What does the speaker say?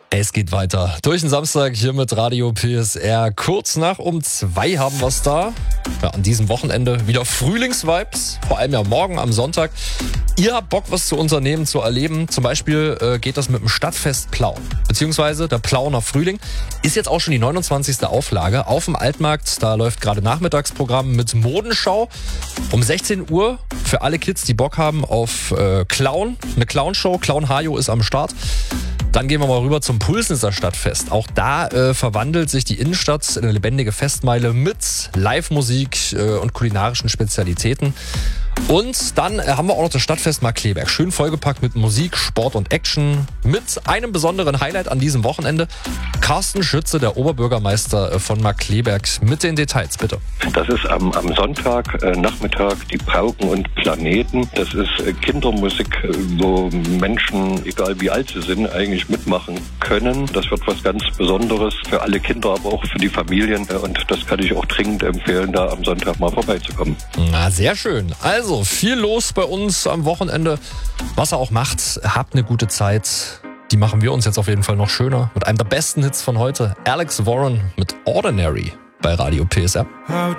Es geht weiter. Durch den Samstag hier mit Radio PSR. Kurz nach um 2 haben wir es da. Ja, an diesem Wochenende wieder Frühlingsvibes. Vor allem ja morgen am Sonntag. Ihr habt Bock, was zu unternehmen, zu erleben. Zum Beispiel geht das mit dem Stadtfest Plauen. Beziehungsweise der Plauener Frühling. Ist jetzt auch schon die 29. Auflage. Auf dem Altmarkt, da läuft gerade Nachmittagsprogramm mit Modenschau. Um 16 Uhr für alle Kids, die Bock haben auf Clown. Eine Clownshow. Clown Hajo ist am Start. Dann gehen wir mal rüber zum Pulsnitzer Stadtfest. Auch da verwandelt sich die Innenstadt in eine lebendige Festmeile mit Live-Musik und kulinarischen Spezialitäten. Und dann haben wir auch noch das Stadtfest Markkleeberg. Schön vollgepackt mit Musik, Sport und Action. Mit einem besonderen Highlight an diesem Wochenende. Carsten Schütze, der Oberbürgermeister von Markkleeberg, mit den Details, bitte. Das ist am Sonntag, Nachmittag, die Pauken und Planeten. Das ist Kindermusik, wo Menschen, egal wie alt sie sind, eigentlich mitmachen können. Das wird was ganz Besonderes für alle Kinder, aber auch für die Familien. Und das kann ich auch dringend empfehlen, da am Sonntag mal vorbeizukommen. Na, sehr schön. Also, viel los bei uns am Wochenende. Was er auch macht, habt eine gute Zeit. Die machen wir uns jetzt auf jeden Fall noch schöner. Mit einem der besten Hits von heute. Alex Warren mit Ordinary bei Radio PSR.